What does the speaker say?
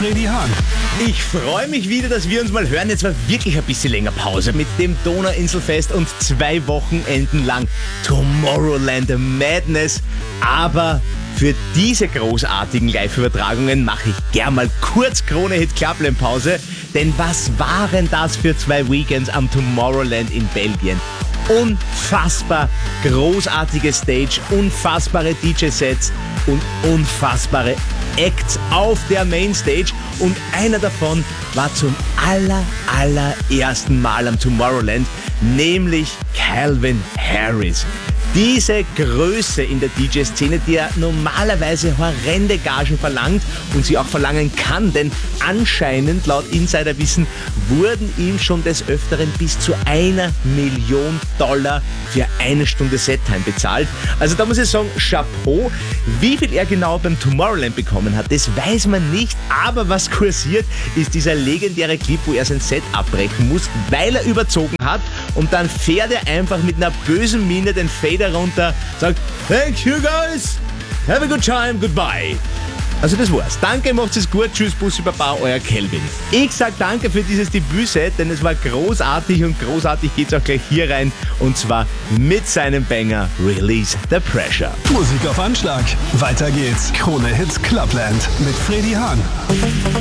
Freddy Hahn. Ich freue mich wieder, dass wir uns mal hören. Jetzt war wirklich ein bisschen länger Pause mit dem Donauinselfest und 2 Wochenenden lang Tomorrowland Madness. Aber für diese großartigen Live-Übertragungen mache ich gern mal kurz Krone-Hit-Clubland-Pause. Denn was waren das für 2 Weekends am Tomorrowland in Belgien? Unfassbar großartige Stage, unfassbare DJ-Sets und unfassbare Acts auf der Mainstage. Und einer davon war zum allerersten Mal am Tomorrowland, nämlich Calvin Harris. Diese Größe in der DJ-Szene, die er normalerweise horrende Gagen verlangt und sie auch verlangen kann, denn anscheinend, laut Insiderwissen, wurden ihm schon des Öfteren bis zu $1 Million für 1 Stunde Settime bezahlt. Also da muss ich sagen, Chapeau. Wie viel er genau beim Tomorrowland bekommen hat, das weiß man nicht, aber was kursiert, ist dieser legendäre Clip, wo er sein Set abbrechen muss, weil er überzogen hat, und dann fährt er einfach mit einer bösen Miene den Fader runter, sagt "Thank you guys, have a good time, goodbye". Also das war's. Danke, macht's es gut, tschüss, Bussi Baba, euer Kelvin. Ich sag danke für dieses Debütset, denn es war großartig, und großartig geht's auch gleich hier rein, und zwar mit seinem Banger Release the Pressure. Musik auf Anschlag. Weiter geht's. Krone Hit Clubland mit Freddy Hahn.